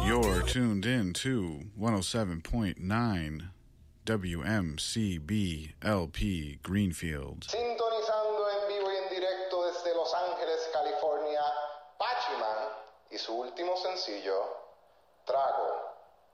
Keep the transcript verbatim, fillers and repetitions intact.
You're tuned in to one oh seven point nine W M C B L P Greenfield. Sintonizando en vivo y en directo desde Los Ángeles, California, Pachiman y su último sencillo, Trago.